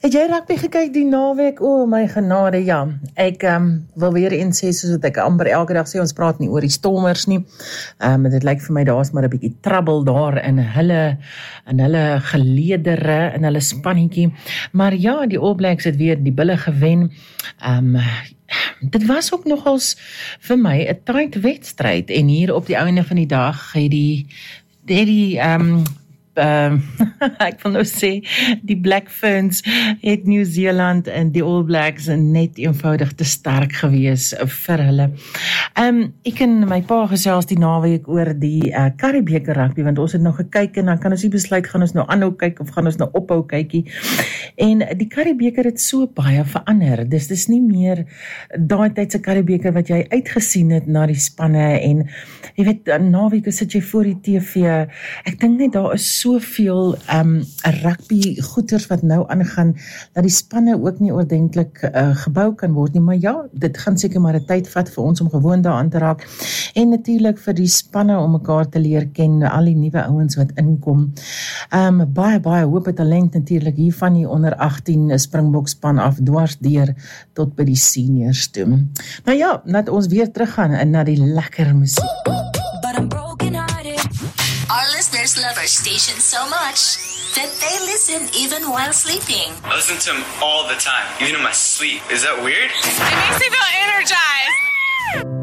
Het jy rugby gekyk die naweek? O my genade, ja. Ek wil weer eens sê, soos wat ek amper elke dag sê, ons praat nie oor die Stormers nie. Dit lyk vir my, daar is maar 'n bietjie trouble daar in hulle geleedere, in hulle spannetjie. Maar ja, die All Blacks het weer die bulle gewen. Dit was ook nogals vir my 'n tight wedstryd, en hier op die einde van die dag het die ek wil nou sê, die Black Ferns het Nieu-Seeland en die All Blacks net eenvoudig te sterk gewees vir hulle. Ek en my pa gesels die naweek oor die Currie-beker rugby, want ons het nou gekyk en dan kan ons nie besluit, gaan ons nou aanhou kyk of gaan ons nou ophou kykie. En die Currie-beker het so baie verander. Dis nie meer daai tydse Currie-beker wat jy uitgesien het na die spanne, en jy weet, naweek sit jy voor die TV. Ek dink net daar is soveel rugby goeters wat nou aangaan, dat die spanne ook nie ordentlik gebou kan word nie, maar ja, dit gaan seker maar 'n tyd vat vir ons om gewoon daaraan te raak, en natuurlik vir die spanne om mekaar te leer ken, al die nuwe ouens wat inkom. Baie hoop en talent natuurlik hier van die onder 18 Springbok span af, dwars deur tot by die seniors toe. Nou ja, laat ons weer teruggaan na die lekker musiek. Our listeners love our station so much that they listen even while sleeping. I listen to them all the time, even in my sleep. Is that weird? It makes me feel energized.